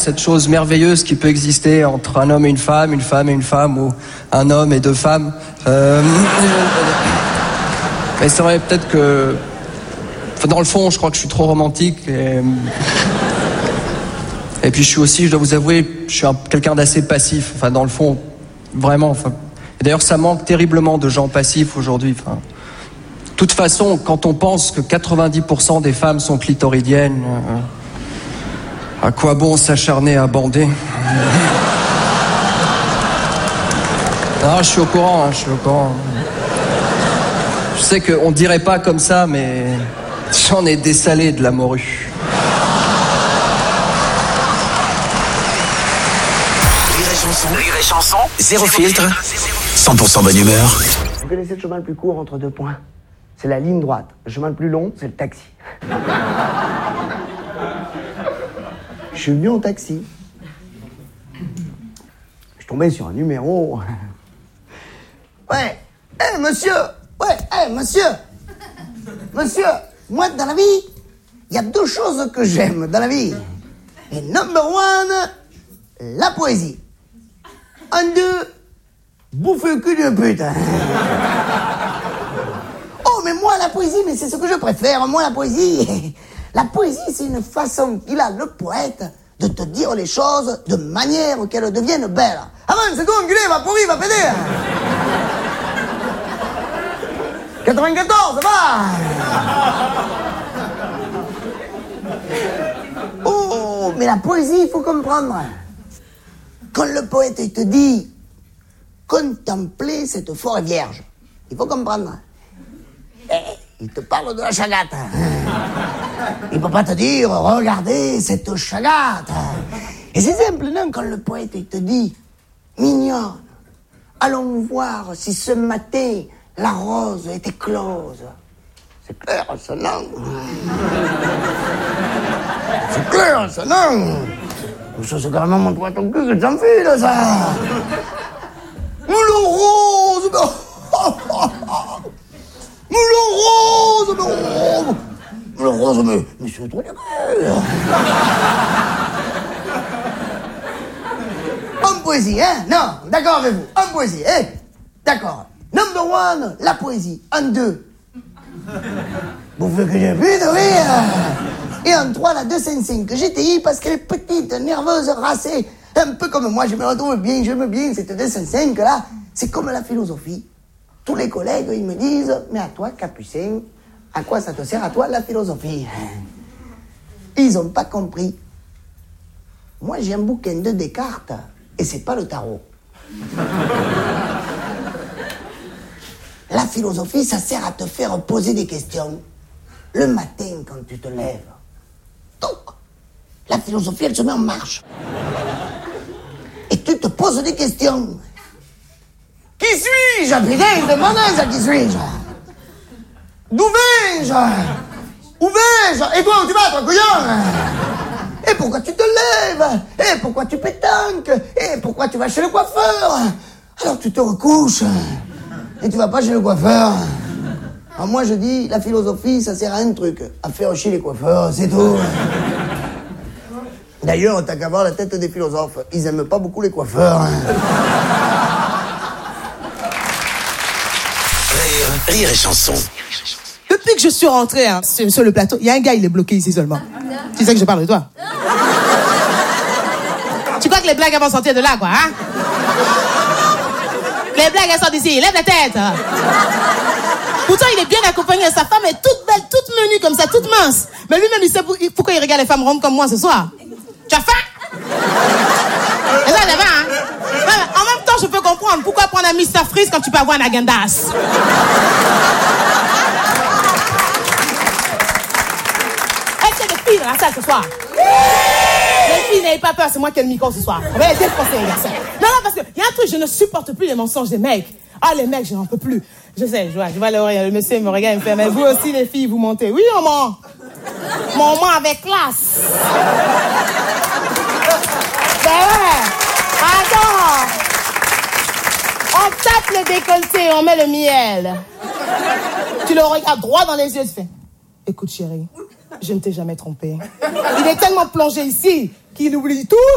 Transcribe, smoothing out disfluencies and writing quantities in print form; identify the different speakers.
Speaker 1: cette chose merveilleuse qui peut exister entre un homme et une femme et une femme, ou un homme et deux femmes. Mais c'est vrai, peut-être que... Enfin, dans le fond, je crois que je suis trop romantique. Et puis je suis aussi, je dois vous avouer, je suis quelqu'un d'assez passif. Enfin, dans le fond, vraiment. Enfin... Et d'ailleurs, ça manque terriblement de gens passifs aujourd'hui. Enfin... De toute façon, quand on pense que 90% des femmes sont clitoridiennes, à quoi bon s'acharner à bander? Non, je suis au courant, je suis au courant. Je sais qu'on dirait pas comme ça, mais j'en ai dessalé de la morue.
Speaker 2: Rire et chanson, zéro filtre, 100% bonne humeur.
Speaker 3: Vous connaissez le chemin le plus court entre deux points? C'est la ligne droite. Le chemin le plus long, c'est le taxi. Je suis venu en taxi. Je suis tombé sur un numéro. Ouais, monsieur. Ouais, monsieur. Monsieur, moi, dans la vie, il y a deux choses que j'aime dans la vie. Et number one, la poésie. Un, deux, bouffer le cul d'une pute. Oh, mais moi, la poésie, mais c'est ce que je préfère. Moi, la poésie, c'est une façon qu'il a, le poète, de te dire les choses de manière qu'elles deviennent belles. Avant, c'est tout enculé, va pourri, va péter. 94, va. Oh, mais la poésie, il faut comprendre. Quand le poète il te dit « Contemplez cette forêt vierge », il faut comprendre. Il te parle de la chagate. Il peut pas te dire « Regardez cette chagate ». Et c'est simple, non? Quand le poète il te dit « Mignonne, allons voir si ce matin la rose est éclose ». C'est clair, ça, non? C'est clair, ça, non? Ça, c'est carrément mon doigt à ton cul que j'en fais, là, ça. Moulin rose, Moulin rose, mais c'est trop bien. En poésie, hein? Non, d'accord avec vous. En poésie, hein? D'accord. Number one, la poésie. En deux, vous voulez que j'ai plus de rire? Et en 3, la 255 que GTI parce qu'elle est petite, nerveuse, racée. Un peu comme moi, je me retrouve bien, j'aime bien cette 255 là. C'est comme la philosophie. Tous les collègues, ils me disent, mais à toi, Capucin, à quoi ça te sert à toi la philosophie? Ils n'ont pas compris. Moi, j'ai un bouquin de Descartes et c'est pas le tarot. La philosophie, ça sert à te faire poser des questions. Le matin, quand tu te lèves, donc, la philosophie, elle se met en marche. Et tu te poses des questions. Qui suis-je? Putain, demande-moi qui suis-je? D'où vais-je? Où vais-je? Et toi, où tu vas, toi, couillon? Et pourquoi tu te lèves? Et pourquoi tu pétanques? Et pourquoi tu vas chez le coiffeur? Alors tu te recouches. Et tu vas pas chez le coiffeur. Alors moi je dis, la philosophie, ça sert à un truc, à faire chier les coiffeurs, c'est tout. D'ailleurs, t'as qu'à voir la tête des philosophes, ils aiment pas beaucoup les coiffeurs.
Speaker 2: Rire et chanson.
Speaker 4: Depuis que je suis rentrée sur le plateau, il y a un gars, il est bloqué ici seulement. Tu sais que je parle de toi. Tu crois que les blagues elles vont sortir de là, quoi, hein? Les blagues elles sortent d'ici, lève la tête. Pourtant, il est bien accompagné. Sa femme est toute belle, toute menue comme ça, toute mince. Mais lui-même, il sait pourquoi il regarde les femmes rondes comme moi ce soir. Tu as faim? Et ça, c'est faim, hein? En même temps, je peux comprendre. Pourquoi prendre un Mr. Freeze quand tu peux avoir un Agendas? Est-ce qu'il y a des filles dans la salle ce soir? Les filles, n'ayez pas peur, c'est moi qui ai le micro ce soir. On va les défoncer, les garçons. Non, parce qu'il y a un truc, je ne supporte plus les mensonges des mecs. Ah, les mecs, je n'en peux plus. Je sais, je vois le monsieur me regarde, il me fait, mais vous aussi, les filles, vous mentez. Oui, on ment. Mais on ment avec classe. Ben ouais. Attends. On tape le décolleté, on met le miel. Tu le regardes droit dans les yeux, tu fais, écoute, chérie, je ne t'ai jamais trompé. Il est tellement plongé ici qu'il oublie tout.